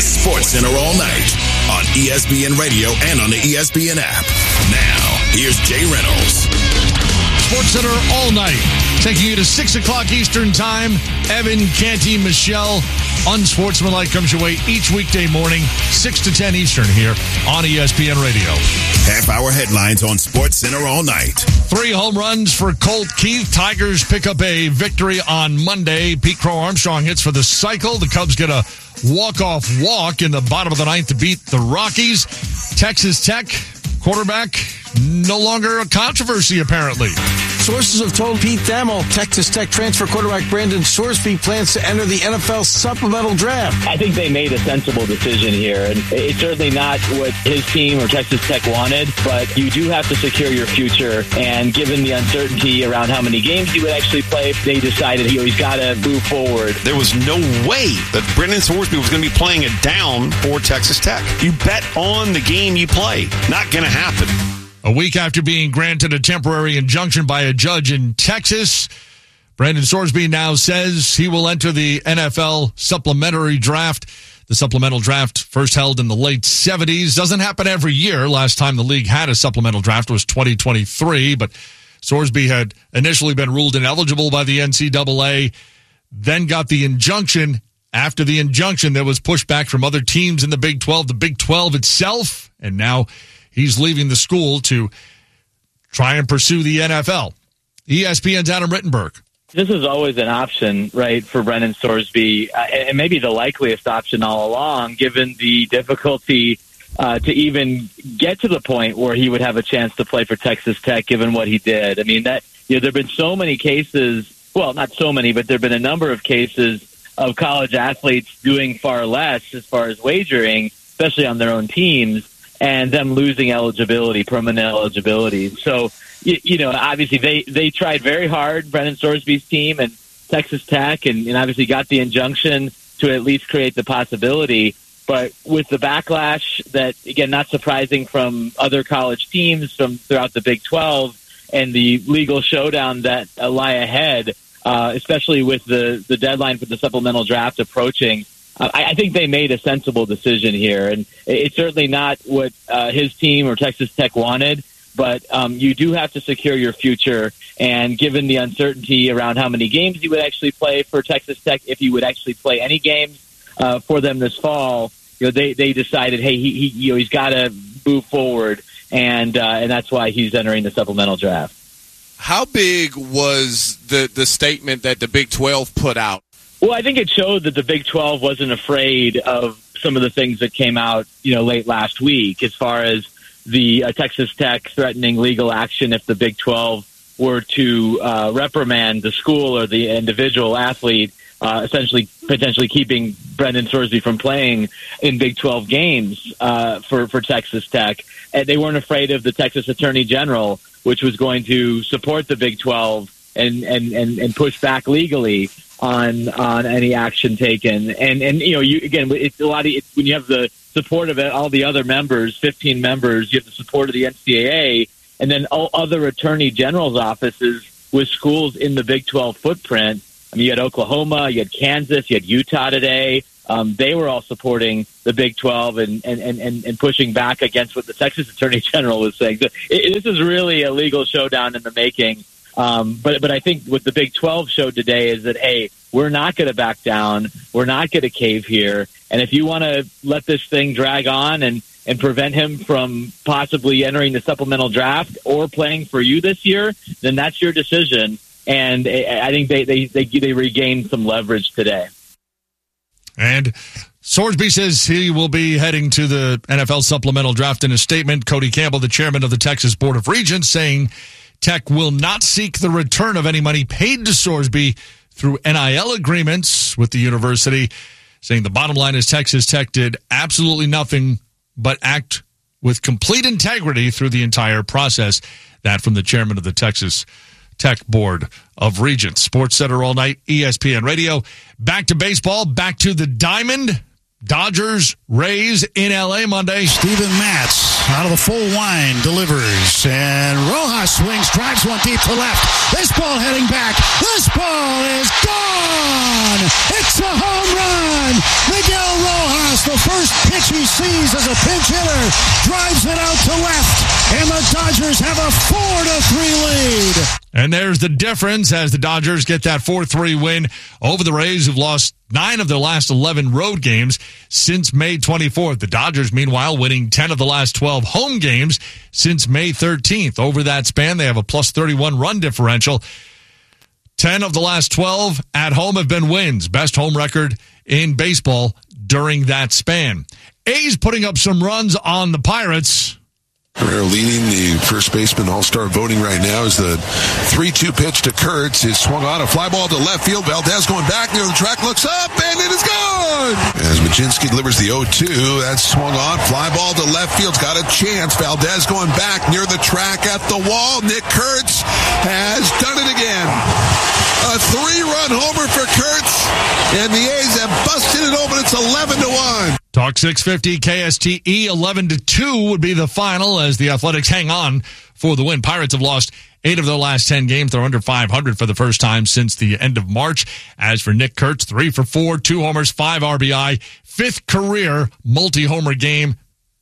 is SportsCenter All Night on ESPN Radio and on the ESPN app. Now, here's Jay Reynolds. SportsCenter All Night, taking you to 6 o'clock Eastern Time. Evan, Canty, Michelle, Unsportsmanlike comes your way each weekday morning, 6 to 10 Eastern here on ESPN Radio. Half-hour headlines on SportsCenter All Night. 3 home runs for Colt Keith. Tigers pick up a victory on Monday. Pete Crow Armstrong hits for the cycle. The Cubs get a walk-off walk in the bottom of the ninth to beat the Rockies. Texas Tech quarterback, no longer a controversy, apparently. Sources have told Pete Thamel Texas Tech transfer quarterback Brandon Sorsby plans to enter the NFL supplemental draft. I think they made a sensible decision here, and it's certainly not what his team or Texas Tech wanted, but you do have to secure your future, and given the uncertainty around how many games he would actually play, they decided he's got to move forward. There was no way that Brandon Sorsby was going to be playing it down for Texas Tech. You bet on the game you play. Not going to happen. A week after being granted a temporary injunction by a judge in Texas, Brandon Sorsby now says he will enter the NFL supplementary draft. The supplemental draft, first held in the late 70s, doesn't happen every year. Last time the league had a supplemental draft was 2023, but Sorsby had initially been ruled ineligible by the NCAA, then got the injunction. After the injunction, there was pushback from other teams in the Big 12, the Big 12 itself, and now he's leaving the school to try and pursue the NFL. ESPN's Adam Rittenberg. This is always an option, right, for Brandon Sorsby, and maybe the likeliest option all along, given the difficulty to even get to the point where he would have a chance to play for Texas Tech, given what he did. I mean, there have been so many cases, well, not so many, but there have been a number of cases of college athletes doing far less as far as wagering, especially on their own teams, and them losing eligibility, permanent eligibility. So, obviously they tried very hard, Brandon Sorsby's team and Texas Tech, and obviously got the injunction to at least create the possibility. But with the backlash that, again, not surprising from other college teams from throughout the Big 12 and the legal showdown that lie ahead, especially with the deadline for the supplemental draft approaching, I think they made a sensible decision here, and it's certainly not what his team or Texas Tech wanted, but you do have to secure your future, and given the uncertainty around how many games he would actually play for Texas Tech, if he would actually play any games for them this fall, they decided, hey, he's got to move forward, and that's why he's entering the supplemental draft. How big was the statement that the Big 12 put out? Well, I think it showed that the Big 12 wasn't afraid of some of the things that came out, late last week, as far as the Texas Tech threatening legal action if the Big 12 were to reprimand the school or the individual athlete, essentially potentially keeping Brandon Sorsby from playing in Big 12 games for Texas Tech. And they weren't afraid of the Texas Attorney General, which was going to support the Big 12 and push back legally on any action taken. And it's a lot of when you have the support of all the other members, 15 members, you have the support of the NCAA, and then all other attorney general's offices with schools in the Big 12 footprint. I mean, you had Oklahoma, you had Kansas, you had Utah today. They were all supporting the Big 12 and pushing back against what the Texas Attorney General was saying. So this is really a legal showdown in the making. But I think what the Big 12 showed today is that, hey, we're not going to back down. We're not going to cave here. And if you want to let this thing drag on and prevent him from possibly entering the supplemental draft or playing for you this year, then that's your decision. And I think they regained some leverage today. And Sorsby says he will be heading to the NFL supplemental draft. In a statement, Cody Campbell, the chairman of the Texas Board of Regents, saying Tech will not seek the return of any money paid to Sorsby through NIL agreements with the university, saying the bottom line is Texas Tech did absolutely nothing but act with complete integrity through the entire process. That from the chairman of the Texas Tech Board of Regents. SportsCenter All Night, ESPN Radio. Back to baseball, back to the Diamond. Dodgers, Rays in L.A. Monday. Steven Matz out of the full wind delivers, and Rojas swings, drives one deep to left. This ball heading back. This ball is gone. It's a home run. Miguel Rojas, the first which he sees as a pinch hitter, drives it out to left, and the Dodgers have a 4-3 lead. And there's the difference as the Dodgers get that 4-3 win over the Rays, who've lost 9 of their last 11 road games since May 24th. The Dodgers, meanwhile, winning 10 of the last 12 home games since May 13th. Over that span, they have a plus 31 run differential. 10 of the last 12 at home have been wins. Best home record in baseball during that span. A's putting up some runs on the Pirates. Herrera leading the first baseman all-star voting right now is the 3-2 pitch to Kurtz. Is swung on a fly ball to left field. Valdez going back near the track, looks up, and it is gone! As Majinski delivers the 0-2, that's swung on, fly ball to left field's got a chance. Valdez going back near the track at the wall. Nick Kurtz has done it again. A 3-run homer for Kurtz, and the A's have busted it open. It's 11-1. Talk 650 KSTE 11-2 would be the final as the Athletics hang on for the win. Pirates have lost 8 of their last 10 games. They're under 500 for the first time since the end of March. As for Nick Kurtz, 3 for 4, 2 homers, 5 RBI, 5th career multi-homer game,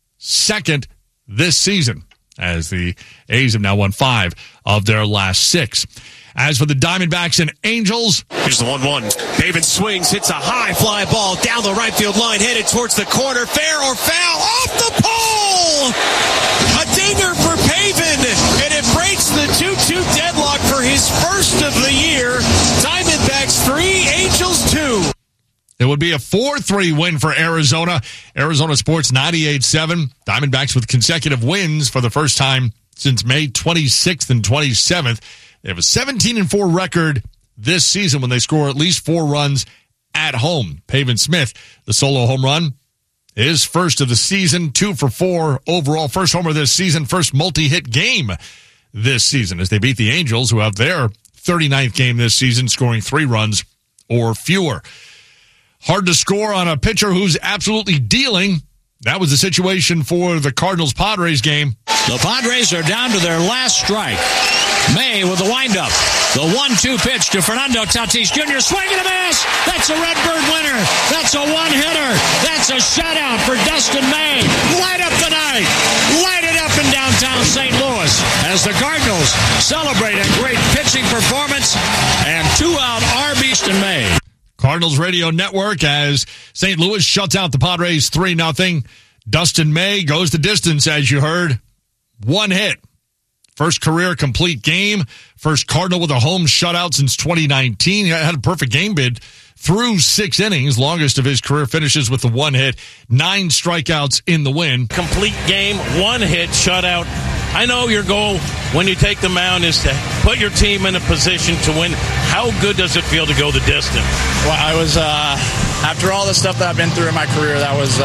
2nd this season, as the A's have now won 5 of their last 6. As for the Diamondbacks and Angels, here's the 1-1. Pavin swings, hits a high fly ball down the right field line, headed towards the corner. Fair or foul, off the pole! A dinger for Pavin, and it breaks the 2-2 deadlock for his first of the year. Diamondbacks 3, Angels 2. It would be a 4-3 win for Arizona. Arizona Sports 98.7. Diamondbacks with consecutive wins for the first time since May 26th and 27th. They have a 17-4 record this season when they score at least 4 runs at home. Pavin Smith, the solo home run, his first of the season, 2 for 4 overall. First homer this season, first multi-hit game this season as they beat the Angels, who have their 39th game this season, scoring 3 runs or fewer. Hard to score on a pitcher who's absolutely dealing. That was the situation for the Cardinals-Padres game. The Padres are down to their last strike. May with the windup. The 1-2 pitch to Fernando Tatis Jr. Swing and a miss. That's a Redbird winner. That's a one-hitter. That's a shutout for Dustin May. Light up the night. Light it up in downtown St. Louis as the Cardinals celebrate a great pitching performance and 2-out RB Dustin May. Cardinals Radio Network as St. Louis shuts out the Padres 3-0. Dustin May goes the distance, as you heard. 1 hit. First career complete game. First Cardinal with a home shutout since 2019. He had a perfect game bid through 6 innings. Longest of his career finishes with the 1 hit. 9 strikeouts in the win. Complete game, 1 hit, shutout. I know your goal when you take the mound is to put your team in a position to win. How good does it feel to go the distance? Well, I was, after all the stuff that I've been through in my career, that was,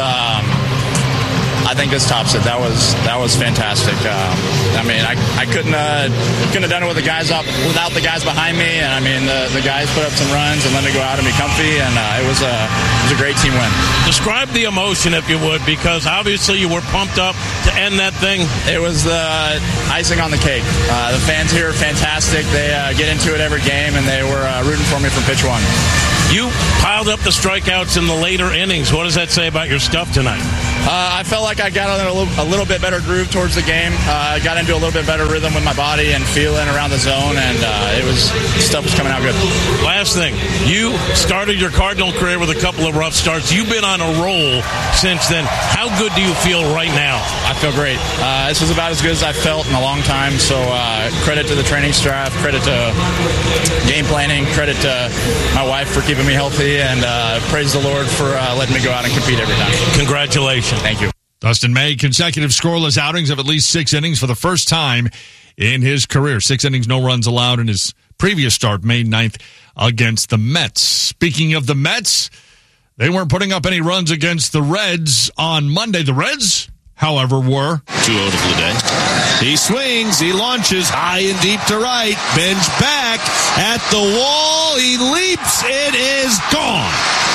I think this tops it. That was fantastic. I mean, I couldn't have done it with the guys up without the guys behind me. And I mean, the guys put up some runs and let me go out and be comfy. And it was a great team win. Describe the emotion, if you would, because obviously you were pumped up to end that thing. It was the icing on the cake. The fans here are fantastic. They get into it every game, and they were rooting for me from pitch 1. You piled up the strikeouts in the later innings. What does that say about your stuff tonight? I felt like I got in a little bit better groove towards the game. I got into a little bit better rhythm with my body and feeling around the zone, and stuff was coming out good. Last thing, you started your Cardinal career with a couple of rough starts. You've been on a roll since then. How good do you feel right now? I feel great. This was about as good as I've felt in a long time, so credit to the training staff, credit to game planning, credit to my wife for keeping me healthy, and praise the Lord for letting me go out and compete every time. Congratulations. Thank you. Dustin May, consecutive scoreless outings of at least 6 innings for the first time in his career. 6 innings, no runs allowed in his previous start, May 9th, against the Mets. Speaking of the Mets, they weren't putting up any runs against the Reds on Monday. The Reds, however, were 2-0 to Bleday. He swings, he launches high and deep to right. Bench back at the wall. He leaps. It is gone.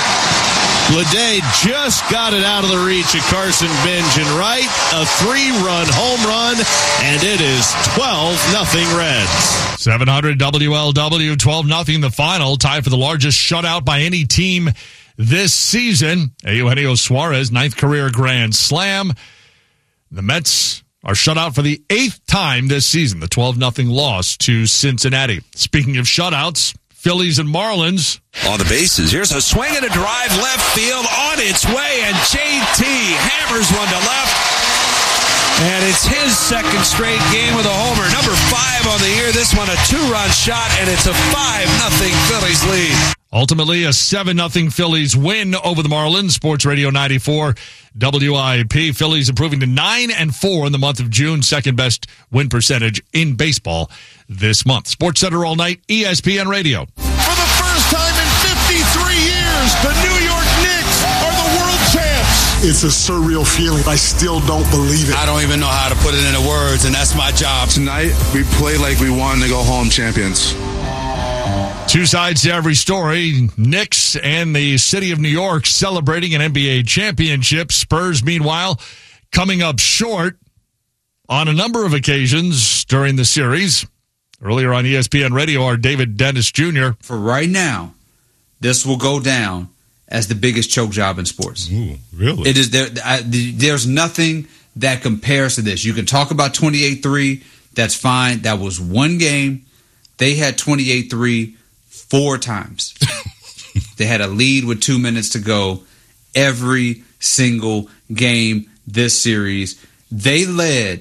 Bleday just got it out of the reach of Carson Benj and right. A 3-run home run, and it is 12-0 Reds. 700 WLW, 12-0 the final. Tied for the largest shutout by any team this season. Eugenio Suarez, 9th career grand slam. The Mets are shut out for the 8th time this season, the 12-0 loss to Cincinnati. Speaking of shutouts, Phillies and Marlins. On the bases, here's a swing and a drive left field on its way, and JT hammers one to left. And it's his second straight game with a homer. Number 5 on the year. This one a 2-run shot, and it's a 5-0 Phillies lead. Ultimately, a 7-0 Phillies win over the Marlins. Sports Radio 94 WIP. Phillies improving to 9-4 in the month of June. Second best win percentage in baseball this month. Sports Center all night, ESPN Radio. For the first time in 53 years, the New York Knicks are the world champs. It's a surreal feeling. I still don't believe it. I don't even know how to put it into words, and that's my job. Tonight, we play like we won to go home champions. Two sides to every story. Knicks and the city of New York celebrating an NBA championship. Spurs, meanwhile, coming up short on a number of occasions during the series. Earlier on ESPN Radio, our David Dennis Jr. For right now, this will go down as the biggest choke job in sports. Ooh, really? It is there's nothing that compares to this. You can talk about 28-3. That's fine. That was one game. They had 28-3 4 times. They had a lead with 2 minutes to go every single game this series. They led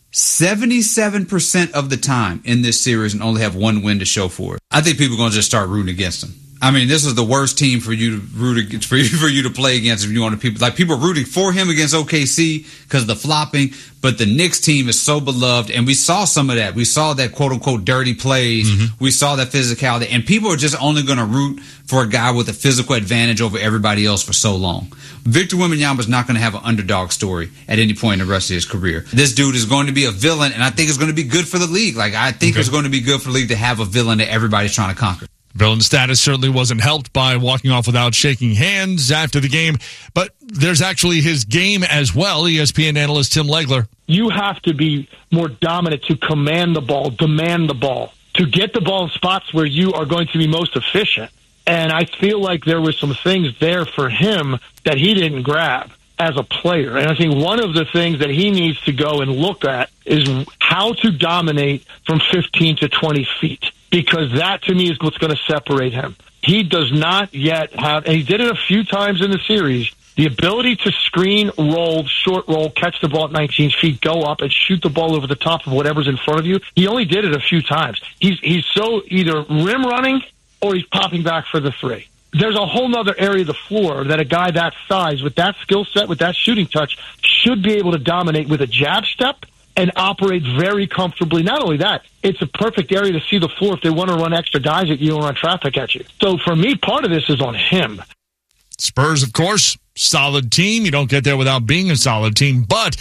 77% of the time in this series and only have one win to show for it. I think people are going to just start rooting against them. I mean, this is the worst team for you to root against, for you to play against if you want to. People are rooting for him against OKC because of the flopping, but the Knicks team is so beloved, and we saw some of that. We saw that quote unquote dirty plays. We saw that physicality, and people are just only going to root for a guy with a physical advantage over everybody else for so long. Victor Wembanyama is not going to have an underdog story at any point in the rest of his career. This dude is going to be a villain, and I think it's going to be good for the league. I think it's going to be good for the league to have a villain that everybody's trying to conquer. Villain status certainly wasn't helped by walking off without shaking hands after the game, but there's actually his game as well. ESPN analyst Tim Legler. You have to be more dominant to command the ball, demand the ball, to get the ball in spots where you are going to be most efficient. And I feel like there were some things there for him that he didn't grab as a player. And I think one of the things that he needs to go and look at is how to dominate from 15 to 20 feet. Because that, to me, is what's going to separate him. He does not yet have, and he did it a few times in the series, the ability to screen, roll, short roll, catch the ball at 19 feet, go up, and shoot the ball over the top of whatever's in front of you. He only did it a few times. He's so either rim running or he's popping back for the three. There's a whole other area of the floor that a guy that size, with that skill set, with that shooting touch, should be able to dominate with a jab step and operate very comfortably. Not only that, it's a perfect area to see the floor if they want to run extra guys at you or run traffic at you. So for me, part of this is on him. Spurs, of course, solid team. You don't get there without being a solid team. But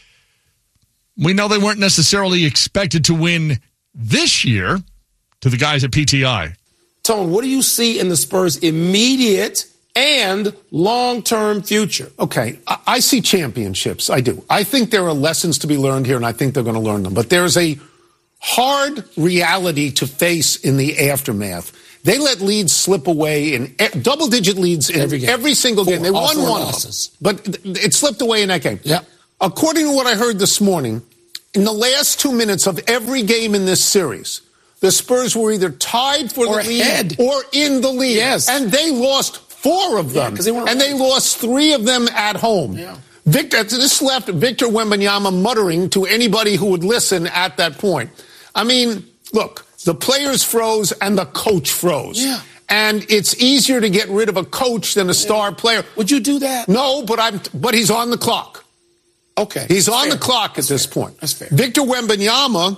we know they weren't necessarily expected to win this year to the guys at PTI. Tone, what do you see in the Spurs' immediate and long-term future? Okay, I see championships. I do. I think there are lessons to be learned here, and I think they're going to learn them. But there's a hard reality to face in the aftermath. They let leads slip away in double-digit leads in every single game. They won one of them, but it slipped away in that game. Yeah. According to what I heard this morning, in the last 2 minutes of every game in this series, the Spurs were either tied for the lead or in the lead. Yes. And they lost 4 of them, and they lost 3 of them at home. Yeah. This left Victor Wembanyama muttering to anybody who would listen at that point. I mean, look, the players froze and the coach froze. Yeah. And it's easier to get rid of a coach than a star player. Would you do that? No, but he's on the clock. Okay. He's on the clock at this point. That's fair. Victor Wembanyama,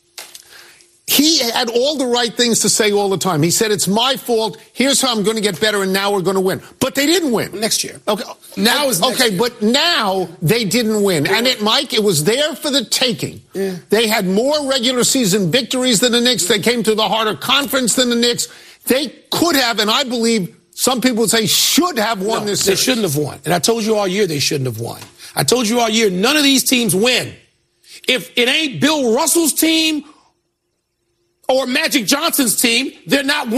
he had all the right things to say all the time. He said, it's my fault. Here's how I'm going to get better, and now we're going to win. But they didn't win. Next year. Okay. Now is next year. But now they didn't win. And Mike, it was there for the taking. Yeah. They had more regular season victories than the Knicks. They came to the harder conference than the Knicks. They could have, and I believe some people would say should have won this series. They shouldn't have won. And I told you all year they shouldn't have won. I told you all year none of these teams win. If it ain't Bill Russell's team or Magic Johnson's team, they're not winning.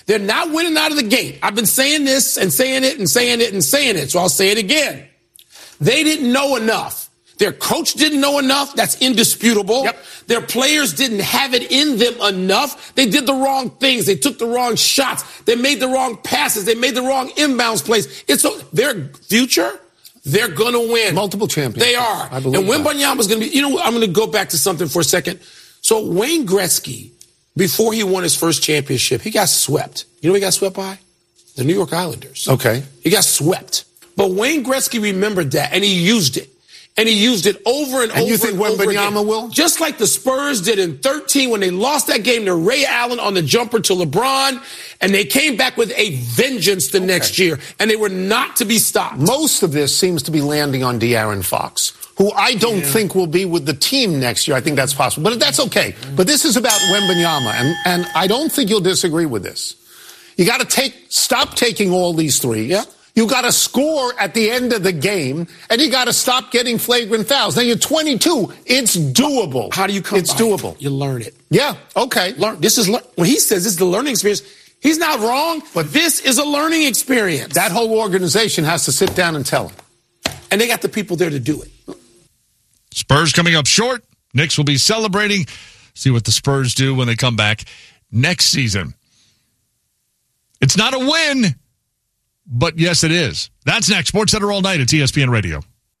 They're not winning out of the gate. I've been saying this and saying it and saying it and saying it, so I'll say it again. They didn't know enough. Their coach didn't know enough. That's indisputable. Yep. Their players didn't have it in them enough. They did the wrong things. They took the wrong shots. They made the wrong passes. They made the wrong inbounds plays. Their future, they're going to win. Multiple champions. They are. And Wembanyama's going to be, I'm going to go back to something for a second. So Wayne Gretzky, before he won his first championship, he got swept. You know who he got swept by? The New York Islanders. Okay. He got swept. But Wayne Gretzky remembered that, and he used it. And he used it over and over. And you think Wembanyama will? Just like the Spurs did in 2013 when they lost that game to Ray Allen on the jumper to LeBron, and they came back with a vengeance the next year, and they were not to be stopped. Most of this seems to be landing on De'Aaron Fox, who I don't think will be with the team next year. I think that's possible, but that's okay. But this is about Wembanyama, and I don't think you'll disagree with this. You got to stop taking all these threes. Yeah. You got to score at the end of the game, and you got to stop getting flagrant fouls. Now you're 22. It's doable. How do you come? It's doable. You learn it. Yeah. Okay. When he says this is the learning experience, he's not wrong. But this is a learning experience. That whole organization has to sit down and tell him, and they got the people there to do it. Spurs coming up short. Knicks will be celebrating. See what the Spurs do when they come back next season. It's not a win. But yes, it is. That's next. Sports Center all night at ESPN Radio.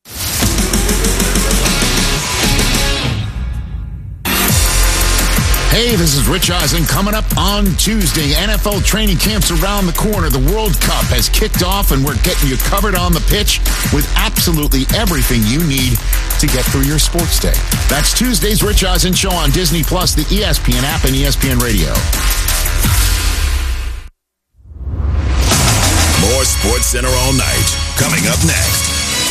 Hey, this is Rich Eisen. Coming up on Tuesday, NFL training camps around the corner. The World Cup has kicked off, and we're getting you covered on the pitch with absolutely everything you need to get through your sports day. That's Tuesday's Rich Eisen Show on Disney+, the ESPN app, and ESPN Radio. More Sports Center all night. Coming up next.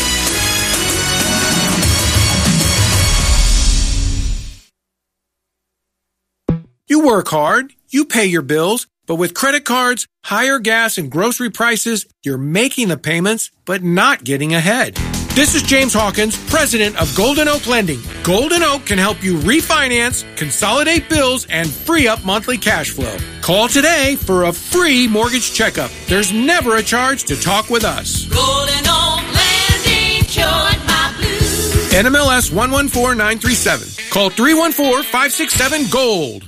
You work hard, you pay your bills, but with credit cards, higher gas and grocery prices, you're making the payments, but not getting ahead. This is James Hawkins, president of Golden Oak Lending. Golden Oak can help you refinance, consolidate bills, and free up monthly cash flow. Call today for a free mortgage checkup. There's never a charge to talk with us. Golden Oak Lending cured my blues. NMLS 114937. Call 314-567-GOLD.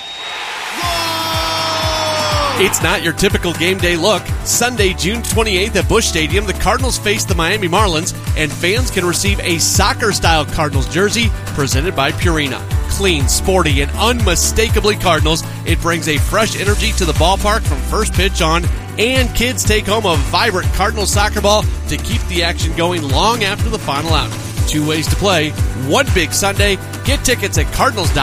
It's not your typical game day look. Sunday, June 28th at Busch Stadium, the Cardinals face the Miami Marlins, and fans can receive a soccer-style Cardinals jersey presented by Purina. Clean, sporty, and unmistakably Cardinals, it brings a fresh energy to the ballpark from first pitch on, and kids take home a vibrant Cardinals soccer ball to keep the action going long after the final out. 2 ways to play, one big Sunday. Get tickets at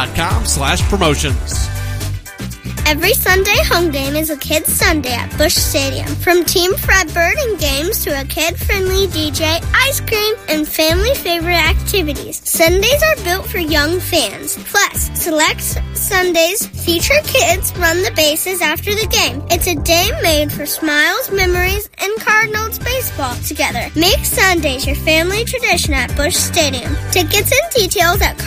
cardinals.com/promotions. Every Sunday home game is a Kids Sunday at Busch Stadium. From Team Fredbird and games to a kid-friendly DJ, ice cream, and family favorite activities. Sundays are built for young fans. Plus, select Sundays feature kids run the bases after the game. It's a day made for smiles, memories, and Cardinals baseball together. Make Sundays your family tradition at Busch Stadium. Tickets and details at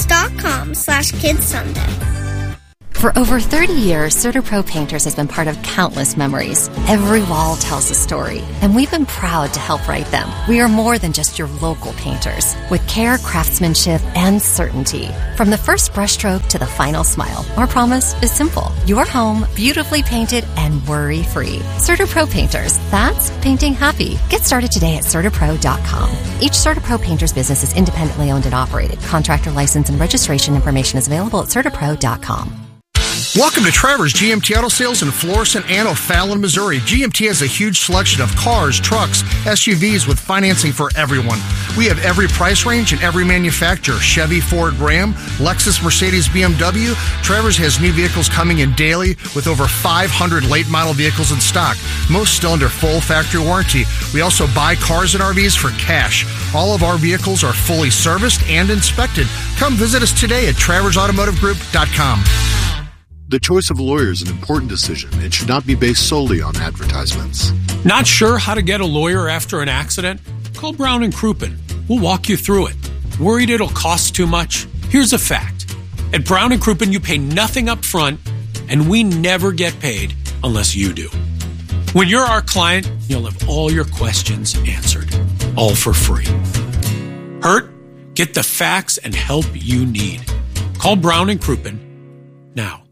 cardinals.com/KidsSunday. For over 30 years, CertaPro Painters has been part of countless memories. Every wall tells a story, and we've been proud to help write them. We are more than just your local painters, with care, craftsmanship, and certainty. From the first brushstroke to the final smile, our promise is simple. Your home, beautifully painted and worry-free. CertaPro Painters, that's painting happy. Get started today at CertaPro.com. Each CertaPro Painters business is independently owned and operated. Contractor license and registration information is available at CertaPro.com. Welcome to Trevor's GMT Auto Sales in Florissant and O'Fallon, Missouri. GMT has a huge selection of cars, trucks, SUVs with financing for everyone. We have every price range and every manufacturer. Chevy, Ford, Ram, Lexus, Mercedes, BMW. Trevor's has new vehicles coming in daily with over 500 late model vehicles in stock. Most still under full factory warranty. We also buy cars and RVs for cash. All of our vehicles are fully serviced and inspected. Come visit us today at TraversAutomotiveGroup.com. The choice of a lawyer is an important decision and should not be based solely on advertisements. Not sure how to get a lawyer after an accident? Call Brown & Crouppen. We'll walk you through it. Worried it'll cost too much? Here's a fact. At Brown & Crouppen, you pay nothing up front, and we never get paid unless you do. When you're our client, you'll have all your questions answered, all for free. Hurt? Get the facts and help you need. Call Brown and Crouppen now.